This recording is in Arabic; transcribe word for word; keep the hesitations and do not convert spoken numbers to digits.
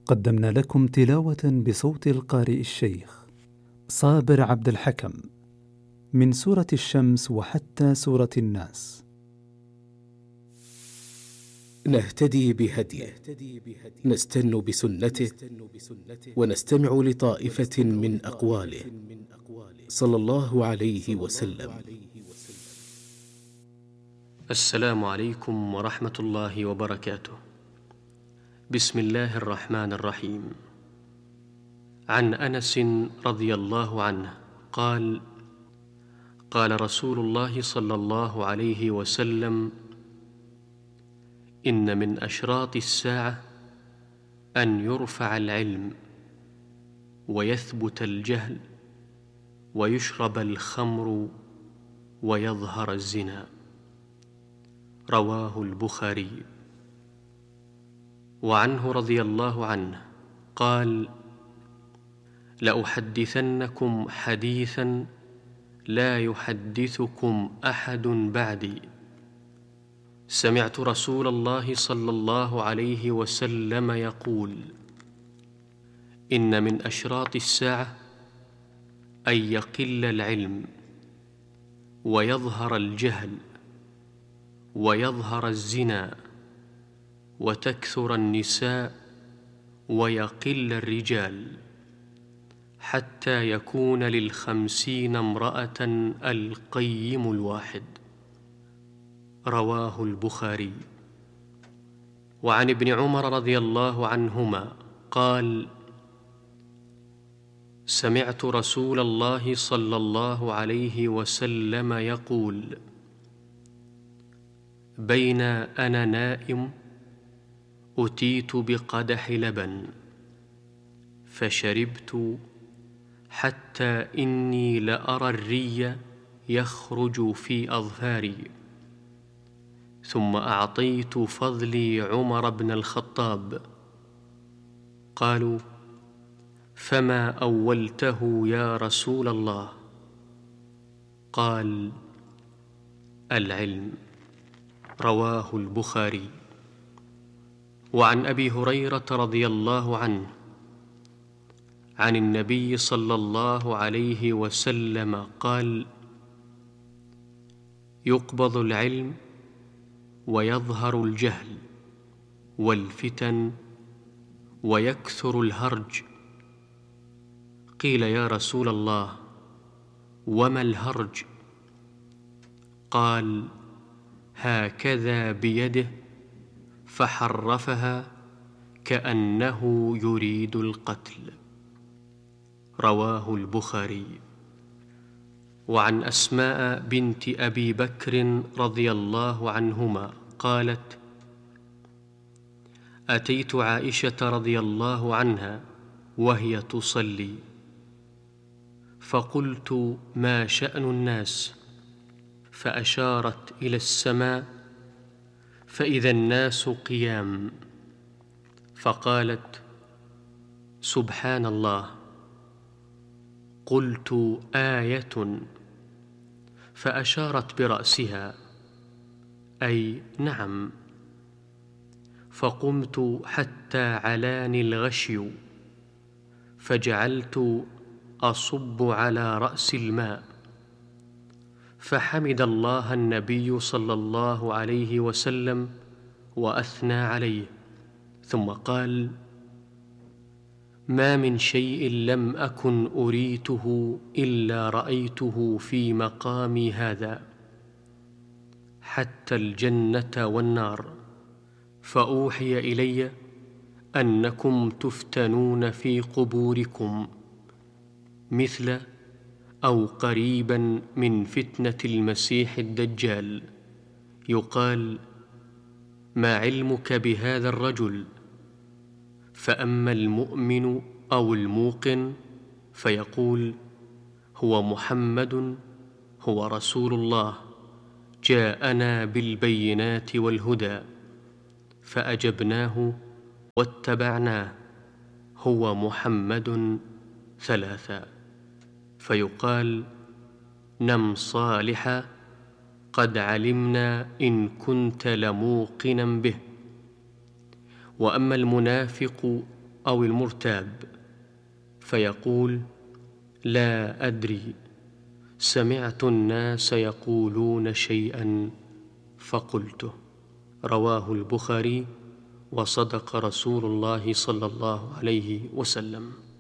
قدمنا لكم تلاوة بصوت القارئ الشيخ صابر عبد الحكم من سورة الشمس وحتى سورة الناس. نهتدي بهديه، نستن بسنته، ونستمع لطائفة من أقواله صلى الله عليه وسلم. السلام عليكم ورحمة الله وبركاته. بسم الله الرحمن الرحيم. عن أنس رضي الله عنه قال: قال رسول الله صلى الله عليه وسلم: إن من أشراط الساعة أن يرفع العلم ويثبت الجهل ويشرب الخمر ويظهر الزنا. رواه البخاري. وعنه رضي الله عنه قال: لأحدثنكم حديثا لا يحدثكم أحد بعدي. سمعت رسول الله صلى الله عليه وسلم يقول: إن من أشراط الساعة أن يقل العلم ويظهر الجهل ويظهر الزنا وتكثر النساء ويقل الرجال، حتى يكون للخمسين امرأة القيم الواحد. رواه البخاري. وعن ابن عمر رضي الله عنهما قال: سمعت رسول الله صلى الله عليه وسلم يقول: بين أنا نائم أتيت بقدح لبن فشربت حتى إني لأرى الري يخرج في أظفاري، ثم أعطيت فضلي عمر بن الخطاب. قالوا: فما أولته يا رسول الله؟ قال: العلم. رواه البخاري. وعن أبي هريرة رضي الله عنه عن النبي صلى الله عليه وسلم قال: يقبض العلم ويظهر الجهل والفتن ويكثر الهرج. قيل: يا رسول الله، وما الهرج؟ قال: هكذا بيده فحرفها كأنه يريد القتل. رواه البخاري. وعن أسماء بنت أبي بكر رضي الله عنهما قالت: أتيت عائشة رضي الله عنها وهي تصلي، فقلت: ما شأن الناس؟ فأشارت إلى السماء فإذا الناس قيام، فقالت: سبحان الله. قلت: آية؟ فأشارت برأسها أي نعم. فقمت حتى علاني الغشي، فجعلت أصب على رأس الماء، فحمد الله النبي صلى الله عليه وسلم وأثنى عليه، ثم قال: ما من شيء لم أكن أريته إلا رأيته في مقامي هذا، حتى الجنة والنار. فأوحي إلي أنكم تفتنون في قبوركم مثل أو قريبا من فتنة المسيح الدجال. يقال: ما علمك بهذا الرجل؟ فأما المؤمن أو الموقن فيقول: هو محمد، هو رسول الله، جاءنا بالبينات والهدى، فأجبناه واتبعناه، هو محمد ثلاثا. فيقال: نم صالحا، قد علمنا إن كنت لموقنا به. وأما المنافق أو المرتاب، فيقول: لا أدري، سمعت الناس يقولون شيئا فقلته. رواه البخاري، وصدق رسول الله صلى الله عليه وسلم.